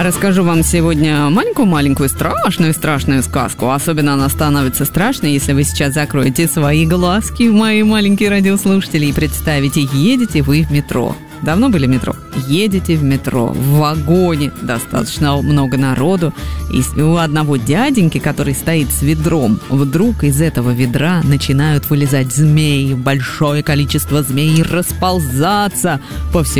Расскажу вам сегодня маленькую-маленькую страшную сказку. Особенно она становится страшной, если вы сейчас закроете свои глазки, мои маленькие радиослушатели, и представите, едете вы в метро. Давно были в метро? Едете в метро, в вагоне, достаточно много народу, и у одного дяденьки, который стоит с ведром, вдруг из этого ведра начинают вылезать змеи, большое количество змей, расползаться по всему